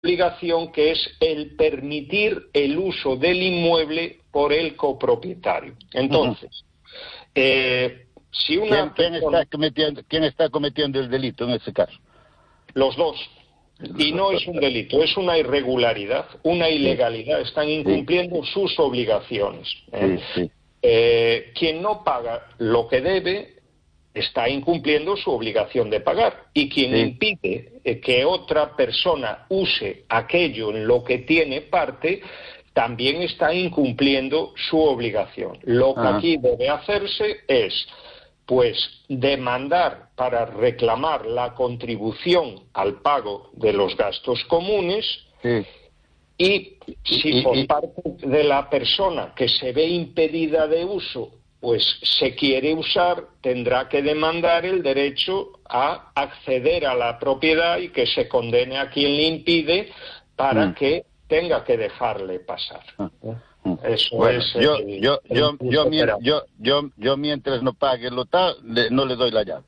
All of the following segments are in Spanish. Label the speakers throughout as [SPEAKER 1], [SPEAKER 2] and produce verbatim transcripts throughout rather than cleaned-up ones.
[SPEAKER 1] obligación, que es el permitir el uso del inmueble por el copropietario. Entonces, uh-huh. eh, si una
[SPEAKER 2] ¿Quién,
[SPEAKER 1] persona...
[SPEAKER 2] ¿quién, está cometiendo, ¿Quién está cometiendo el delito en ese caso?
[SPEAKER 1] Los dos. Y no es un delito, es una irregularidad, una ilegalidad. Están incumpliendo sí. sus obligaciones. ¿eh? Sí, sí. Eh, quien no paga lo que debe está incumpliendo su obligación de pagar. Y quien sí. impide eh, que otra persona use aquello en lo que tiene parte, también está incumpliendo su obligación. Lo que Ajá. aquí debe hacerse es... pues demandar para reclamar la contribución al pago de los gastos comunes sí. y si y, por y, parte de la persona que se ve impedida de uso pues se quiere usar, tendrá que demandar el derecho a acceder a la propiedad y que se condene a quien le impide para mm. que tenga que dejarle pasar. Ah. Eso
[SPEAKER 2] bueno,
[SPEAKER 1] es
[SPEAKER 2] yo,
[SPEAKER 1] el,
[SPEAKER 2] yo,
[SPEAKER 1] el
[SPEAKER 2] yo, yo, yo, yo, yo, yo mientras no pague lo tal, le, no le doy la llave.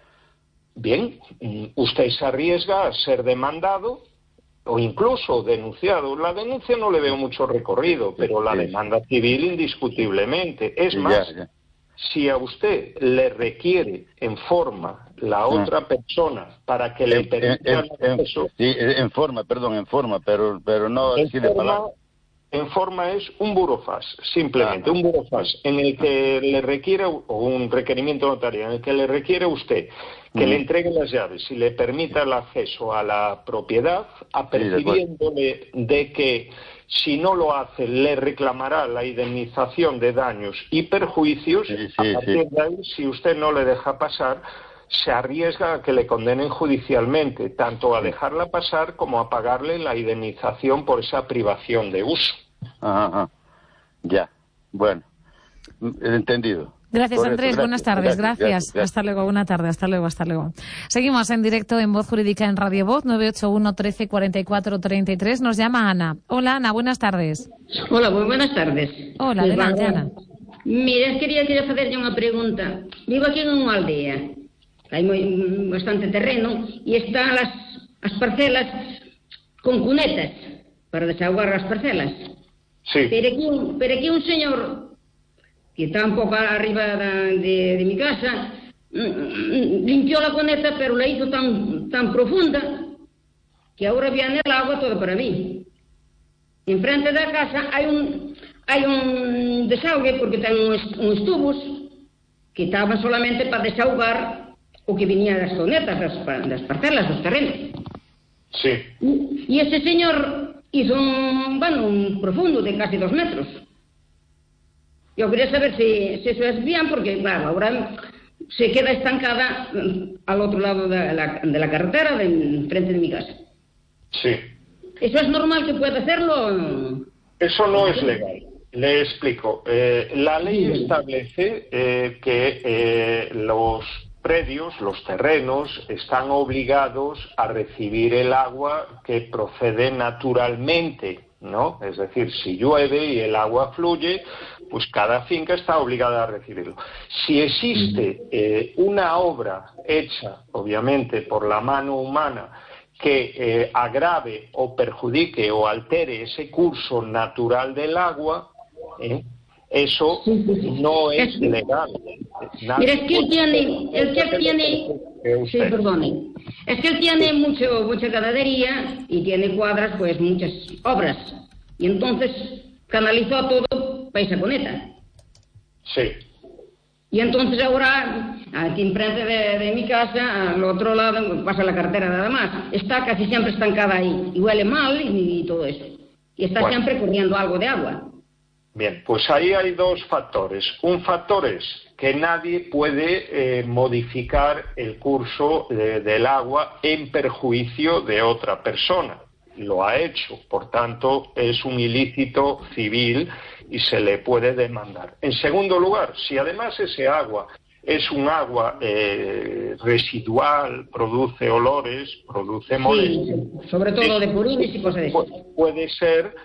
[SPEAKER 1] Bien, usted se arriesga a ser demandado o incluso denunciado. La denuncia no le veo mucho recorrido, pero la sí. demanda civil indiscutiblemente. Es sí, más, ya, ya. si a usted le requiere en forma la otra ah. persona para que en, le permita
[SPEAKER 2] en, eso, sí, en forma, perdón, en forma, pero, pero no así de palabras.
[SPEAKER 1] En forma es un burofax, simplemente, ah, un burofax en el que le requiere, o un requerimiento notario, en el que le requiere usted que uh-huh. le entregue las llaves y le permita el acceso a la propiedad, apercibiéndole sí, de, de que si no lo hace le reclamará la indemnización de daños y perjuicios. Sí, sí, a partir sí. de ahí, si usted no le deja pasar, se arriesga a que le condenen judicialmente, tanto a dejarla pasar como a pagarle la indemnización por esa privación de uso.
[SPEAKER 2] Ajá, ajá. Ya, bueno, entendido.
[SPEAKER 3] Gracias,
[SPEAKER 2] por
[SPEAKER 3] Andrés.
[SPEAKER 2] Eso,
[SPEAKER 3] buenas tardes. Gracias,
[SPEAKER 2] gracias, gracias, gracias.
[SPEAKER 3] Hasta luego. Buena tarde. Hasta luego. Hasta luego. Seguimos en directo en Voz Jurídica en Radio Voz, nueve ocho uno, trece, cuarenta y cuatro, treinta y tres. Nos llama Ana. Hola, Ana. Buenas tardes.
[SPEAKER 4] Hola, muy buenas tardes.
[SPEAKER 3] Hola, adelante, Ana.
[SPEAKER 4] Mira, quería, quería facerlle unha pregunta. Vivo aquí en unha aldea. Hai moi, bastante terreno e están as, as parcelas con cunetas para desaguar as parcelas.
[SPEAKER 1] Sí.
[SPEAKER 4] Pero aquí, pero aquí un señor que está un pouco arriba da, de, de mi casa limpió la cuneta, pero la hizo tan, tan profunda que ahora viene el agua todo para mí. Enfrente da casa hai un, hai un desahogue porque ten uns, uns tubos que estaban solamente para desahogar o que venía das conetas, das, das parcelas, dos terrenos.
[SPEAKER 1] Sí.
[SPEAKER 4] Y, y ese señor hizo un, bueno, un profundo de casi dos metros. Yo quería saber si, si eso es bien, porque, claro, ahora se queda estancada al otro lado de la, de la carretera, de frente de mi casa.
[SPEAKER 1] Sí.
[SPEAKER 4] ¿Eso es normal que pueda hacerlo?
[SPEAKER 1] Eso no es legal. Le explico. Eh, la ley sí. establece eh, que eh, los predios, los terrenos, están obligados a recibir el agua que procede naturalmente, ¿no? Es decir, si llueve y el agua fluye, pues cada finca está obligada a recibirlo. Si existe eh, una obra hecha, obviamente, por la mano humana, que eh, agrave o perjudique o altere ese curso natural del agua, ¿eh? Eso sí, sí, sí. no es legal.
[SPEAKER 4] Mira, es que él tiene, él que tiene, sí, perdone, es que él tiene mucho, mucha ganadería y tiene cuadras, pues muchas obras, y entonces canalizó todo para esa cuneta.
[SPEAKER 1] Sí.
[SPEAKER 4] Y entonces ahora, aquí enfrente de, de mi casa, al otro lado, pasa la carretera nada más, está casi siempre estancada ahí, y huele mal y, y todo eso, y está bueno. siempre corriendo algo de agua.
[SPEAKER 1] Bien, pues ahí hay dos factores. Un factor es que nadie puede eh, modificar el curso de, del agua en perjuicio de otra persona. Lo ha hecho, por tanto, es un ilícito civil y se le puede demandar. En segundo lugar, si además ese agua es un agua eh, residual, produce olores, produce molestias...
[SPEAKER 4] Sí, sobre todo de purines y cosas de eso.
[SPEAKER 1] Puede ser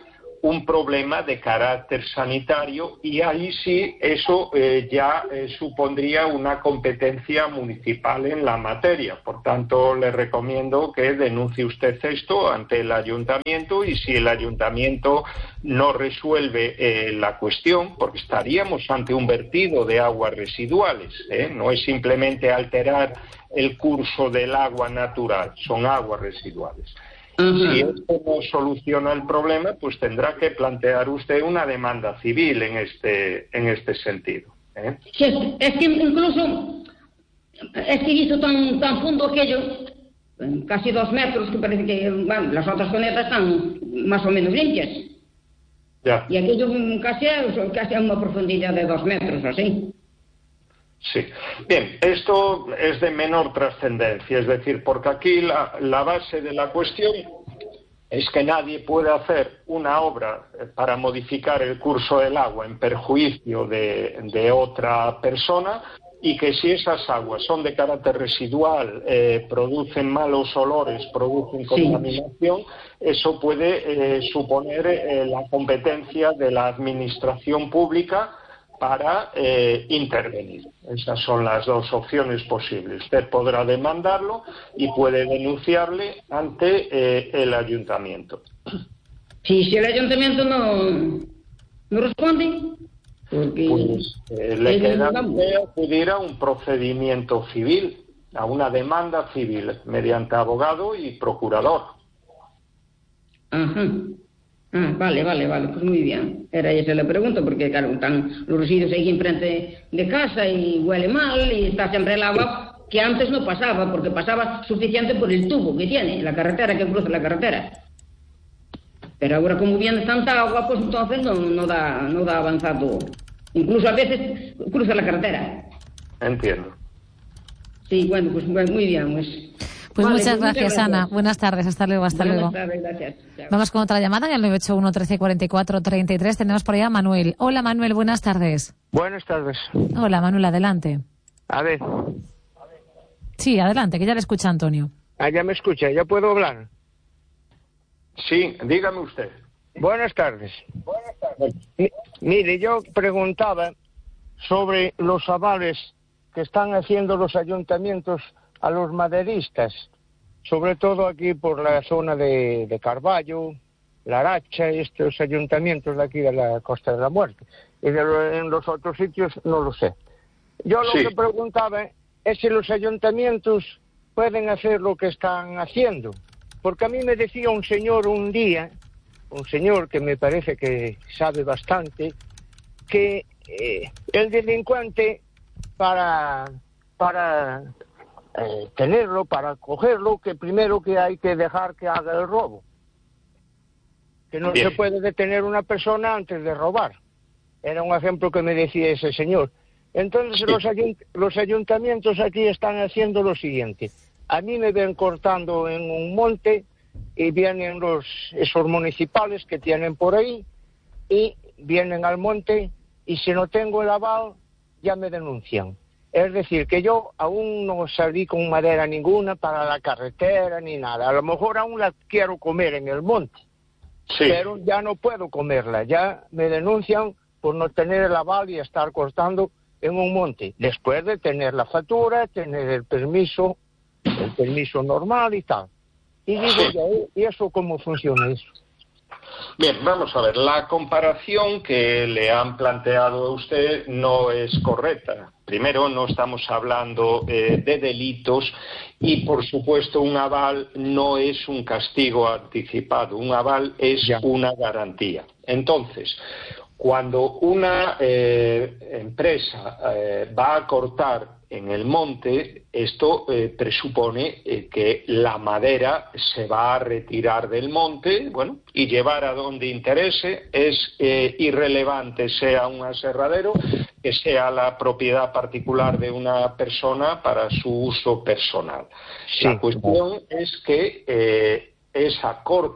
[SPEAKER 1] un problema de carácter sanitario y ahí sí eso eh, ya eh, supondría una competencia municipal en la materia. Por tanto, le recomiendo que denuncie usted esto ante el ayuntamiento y si el ayuntamiento no resuelve eh, la cuestión, porque estaríamos ante un vertido de aguas residuales, ¿eh? No es simplemente alterar el curso del agua natural, son aguas residuales. Uh-huh. Si esto no soluciona el problema, pues tendrá que plantear usted una demanda civil en este en este sentido. ¿eh?
[SPEAKER 4] Sí, es que incluso es que hizo tan tan fondo aquello, casi dos metros, que parece que bueno, las otras conetas están más o menos limpias.
[SPEAKER 1] Ya.
[SPEAKER 4] Y aquello casi casi a una profundidad de dos metros, así.
[SPEAKER 1] Sí. Bien, esto es de menor trascendencia, es decir, porque aquí la, la base de la cuestión es que nadie puede hacer una obra para modificar el curso del agua en perjuicio de, de otra persona y que si esas aguas son de carácter residual, eh, producen malos olores, producen contaminación, sí. Eso puede eh, suponer eh, la competencia de la administración pública para eh, intervenir. Esas son las dos opciones posibles. Usted podrá demandarlo y puede denunciarle ante eh, el ayuntamiento.
[SPEAKER 4] Sí, si el ayuntamiento no, no responde, porque
[SPEAKER 1] pues eh, le queda que acudir a un procedimiento civil, a una demanda civil mediante abogado y procurador.
[SPEAKER 4] Ajá. Ah, vale, vale, vale, pues muy bien. Era esa la pregunta, porque claro, están los residuos ahí enfrente de casa y huele mal y está siempre el agua que antes no pasaba, porque pasaba suficiente por el tubo que tiene, la carretera que cruza la carretera. Pero ahora como viene tanta agua, pues entonces no, no da no da avanzado. Incluso a veces cruza la carretera.
[SPEAKER 1] Entiendo.
[SPEAKER 4] Sí, bueno, pues muy bien, pues...
[SPEAKER 3] Pues
[SPEAKER 4] vale,
[SPEAKER 3] muchas,
[SPEAKER 4] pues
[SPEAKER 3] gracias,
[SPEAKER 4] muchas gracias,
[SPEAKER 3] Ana. Buenas tardes, hasta luego, hasta
[SPEAKER 4] Buenas
[SPEAKER 3] luego.
[SPEAKER 4] Tardes, gracias. Chao.
[SPEAKER 3] Vamos con otra llamada en el nueve ocho uno, trece, cuarenta y cuatro, treinta y tres. Tenemos por ahí a Manuel. Hola, Manuel, buenas tardes.
[SPEAKER 5] Buenas tardes.
[SPEAKER 3] Hola, Manuel, adelante.
[SPEAKER 5] A ver.
[SPEAKER 3] Sí, adelante, que ya le escucha Antonio.
[SPEAKER 5] Ah, ya me escucha, ¿ya puedo hablar?
[SPEAKER 1] Sí, dígame usted.
[SPEAKER 5] Buenas tardes. Buenas tardes. M- mire, yo preguntaba sobre los avales que están haciendo los ayuntamientos a los maderistas, sobre todo aquí por la zona de, de Carballo, La Aracha, estos ayuntamientos de aquí de la Costa de la Muerte. Y de lo, en los otros sitios no lo sé. Yo lo sí. que preguntaba es si los ayuntamientos pueden hacer lo que están haciendo. Porque a mí me decía un señor un día, un señor que me parece que sabe bastante, que eh, el delincuente para... para Eh, tenerlo, para cogerlo, que primero que hay que dejar que haga el robo. Que no Bien. se puede detener una persona antes de robar. Era un ejemplo que me decía ese señor. Entonces sí. los, ayunt los ayuntamientos aquí están haciendo lo siguiente. A mí me ven cortando en un monte y vienen los esos municipales que tienen por ahí y vienen al monte y si no tengo el aval ya me denuncian. Es decir, que yo aún no salí con madera ninguna para la carretera ni nada. A lo mejor aún la quiero comer en el monte, sí. pero ya no puedo comerla. Ya me denuncian por no tener el aval y estar cortando en un monte. Después de tener la factura, tener el permiso, el permiso normal y tal. Y digo, sí. ¿y eso cómo funciona eso?
[SPEAKER 1] Bien, vamos a ver, la comparación que le han planteado a usted no es correcta. Primero, no estamos hablando eh, de delitos y, por supuesto, un aval no es un castigo anticipado. Un aval es ya. una garantía. Entonces, cuando una eh, empresa eh, va a cortar en el monte, esto eh, presupone eh, que la madera se va a retirar del monte, bueno, y llevar a donde interese. Es eh, irrelevante sea un aserradero, que sea la propiedad particular de una persona para su uso personal. Sí, la cuestión claro. es que eh, esa corta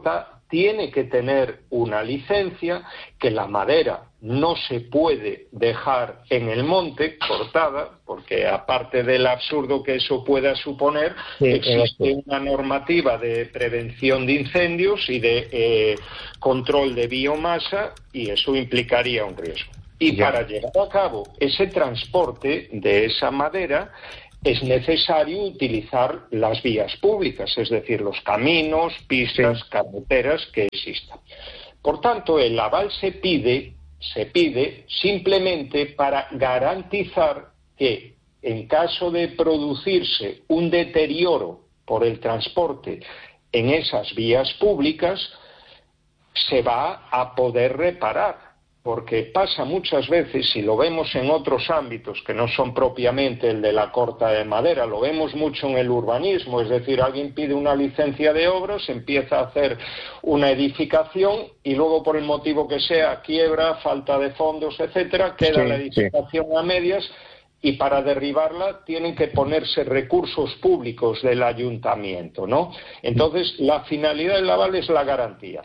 [SPEAKER 1] tiene que tener una licencia, que la madera no se puede dejar en el monte cortada, porque aparte del absurdo que eso pueda suponer, sí, existe eso. Una normativa de prevención de incendios y de eh, control de biomasa, y eso implicaría un riesgo. Y ya. Para llevar a cabo ese transporte de esa madera es necesario utilizar las vías públicas, es decir, los caminos, pistas, sí. carreteras que existan. Por tanto, el aval se pide, se pide simplemente para garantizar que en caso de producirse un deterioro por el transporte en esas vías públicas, se va a poder reparar. Porque pasa muchas veces, y lo vemos en otros ámbitos que no son propiamente el de la corta de madera, lo vemos mucho en el urbanismo, es decir, alguien pide una licencia de obras, empieza a hacer una edificación y luego por el motivo que sea, quiebra, falta de fondos, etcétera, queda sí, la edificación sí. a medias y para derribarla tienen que ponerse recursos públicos del ayuntamiento, ¿no? Entonces, la finalidad del aval es la garantía.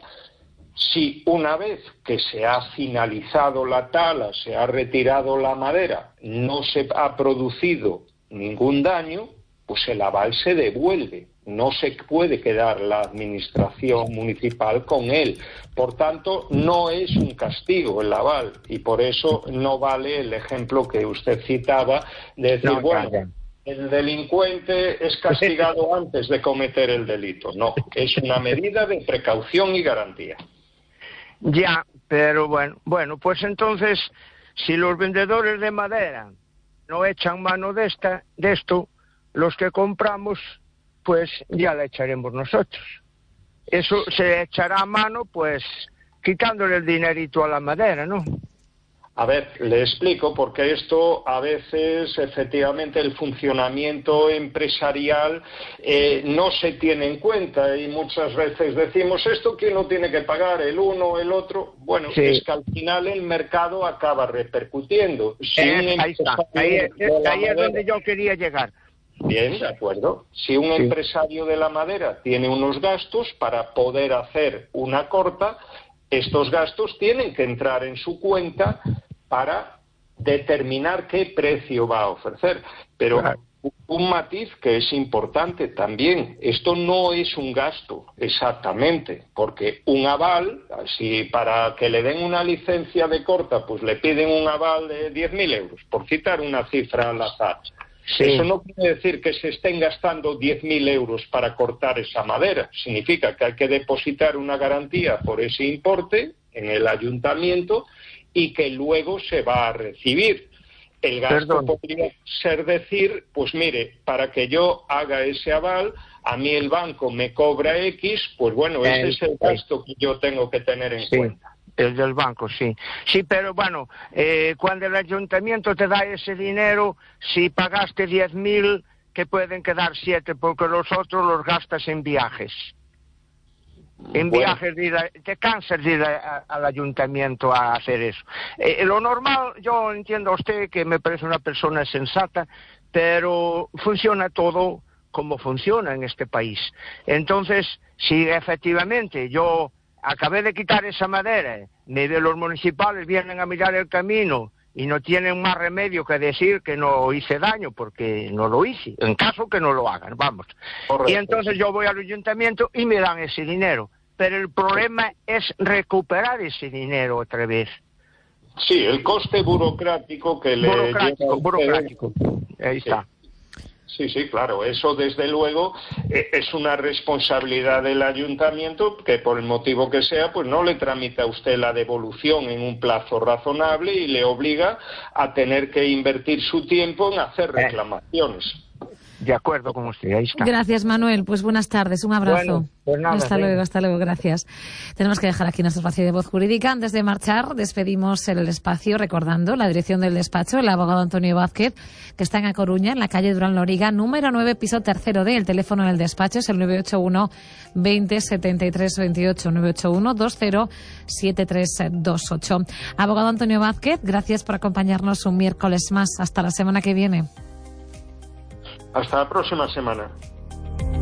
[SPEAKER 1] Si una vez que se ha finalizado la tala, se ha retirado la madera, no se ha producido ningún daño, pues el aval se devuelve. No se puede quedar la administración municipal con él. Por tanto, no es un castigo el aval y por eso no vale el ejemplo que usted citaba de decir, no, bueno, ya, ya. el delincuente es castigado antes de cometer el delito. No, es una medida de precaución y garantía.
[SPEAKER 5] Ya, pero bueno, bueno, pues entonces, si los vendedores de madera no echan mano de esta, de esto, los que compramos, pues ya la echaremos nosotros. Eso se echará a mano, pues, quitándole el dinerito a la madera, ¿no?
[SPEAKER 1] A ver, le explico, porque esto a veces, efectivamente, el funcionamiento empresarial eh, no se tiene en cuenta y muchas veces decimos, ¿esto quién lo tiene que pagar? ¿El uno, el otro? Bueno, sí. es que al final el mercado acaba repercutiendo. Si
[SPEAKER 5] eh, ahí está, ahí, es, ahí madera, es donde yo quería llegar.
[SPEAKER 1] Bien, de acuerdo. Si un sí. empresario de la madera tiene unos gastos para poder hacer una corta, estos gastos tienen que entrar en su cuenta para determinar qué precio va a ofrecer. Pero claro. un matiz que es importante también, esto no es un gasto exactamente, porque un aval, si para que le den una licencia de corta, pues le piden un aval de diez mil euros, por citar una cifra al azar. Sí. Eso no quiere decir que se estén gastando diez mil euros para cortar esa madera. Significa que hay que depositar una garantía por ese importe en el ayuntamiento y que luego se va a recibir. El gasto Perdón. podría ser decir, pues mire, para que yo haga ese aval, a mí el banco me cobra X, pues bueno, ese es el gasto que yo tengo que tener en
[SPEAKER 5] sí.
[SPEAKER 1] cuenta.
[SPEAKER 5] El del banco, sí. Sí, pero bueno, eh, cuando el ayuntamiento te da ese dinero, si pagaste diez mil, que pueden quedar siete, porque los otros los gastas en viajes. En bueno. viajes, de ir a, te cansas de ir a, a, al ayuntamiento a hacer eso. Eh, lo normal, yo entiendo a usted que me parece una persona sensata, pero funciona todo como funciona en este país. Entonces, si efectivamente yo acabé de quitar esa madera, ni de los municipales vienen a mirar el camino y no tienen más remedio que decir que no hice daño, porque no lo hice, en caso que no lo hagan, vamos. Correcto. Y entonces yo voy al ayuntamiento y me dan ese dinero. Pero el problema es recuperar ese dinero otra vez.
[SPEAKER 1] Sí, el coste burocrático que le...
[SPEAKER 5] Burocrático, burocrático. Ahí está.
[SPEAKER 1] Sí. Sí, sí, claro, eso desde luego eh, es una responsabilidad del ayuntamiento que por el motivo que sea, pues no le tramita a usted la devolución en un plazo razonable y le obliga a tener que invertir su tiempo en hacer reclamaciones.
[SPEAKER 5] De acuerdo con usted, ahí está.
[SPEAKER 3] Gracias, Manuel. Pues buenas tardes, un abrazo.
[SPEAKER 5] Bueno, pues nada,
[SPEAKER 3] hasta
[SPEAKER 5] sí.
[SPEAKER 3] luego, hasta luego, gracias. Tenemos que dejar aquí nuestro espacio de Voz Jurídica. Antes de marchar, despedimos el espacio recordando la dirección del despacho, el abogado Antonio Vázquez, que está en A Coruña, en la calle Durán Loriga, número nueve, piso tercero D. El teléfono del despacho es el nueve ocho uno, veinte, setenta y tres veintiocho, nueve ocho uno, veinte, setenta y tres veintiocho. Abogado Antonio Vázquez, gracias por acompañarnos un miércoles más. Hasta la semana que viene.
[SPEAKER 1] Hasta la próxima semana.